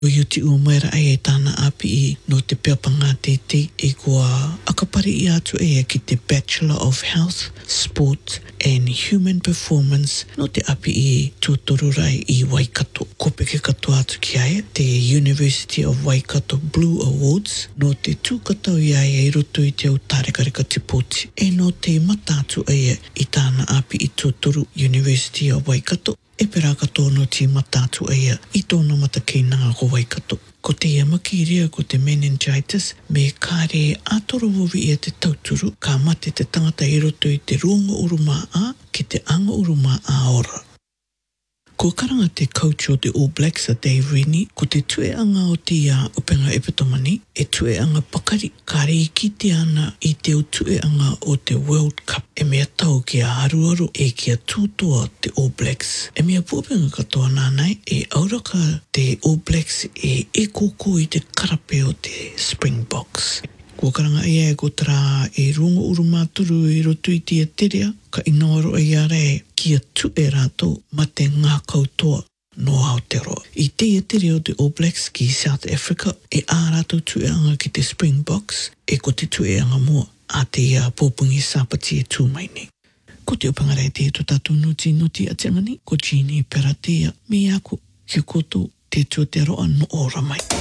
O iuti ua maera ai e tāna api I no te peapanga te e kua akapari I atu e ki te Bachelor of Health, Sport and Human Performance no te api I tuatorurai I Waikato. Ko peke katoa atu ki aia te University of Waikato Blue Awards no te tūkatau I aia I roto I te au tārekareka te pōti. E no te matatu aia I tāna api I tuatoru University of Waikato. E pera katoa no te matatu aia I tōna matakeinanga ko Waikato. Ko te iamaki rea ko te meningitis me kāre atoro wowi I te tauturu ka mate te tangata I roto I te ronga uruma a ki te anga uruma a ora. Ko karanga te coach o te All Blacks a Dave Rennie, ko te tueanga o te ia upenga Epitomani, e tueanga pakari, ka rei kite ana I te o tueanga o te World Cup, e mea tau ki a haruaru e ki a tūtoa te All Blacks. E mea pōpenga katoa nānai, e auraka te All Blacks e koko I te karape o te Springboks. Ko karanga ia e ko tara e rongo uruma turu I roto I tia terea, ka inoaro ai ara e kia tu e rātou ma te ngā kautoa no Aotearoa. I teia tere o te All Blacks ki South Africa, e ā rātou tueanga ki te Springboks, e ko te tueanga mua a te ia pōpungi sāpati e tūmaini. Ko te upangare te to tātou nuti a te ngani, ko Jeannie Peratea, me ako ki koto te tuateroa no ora mai.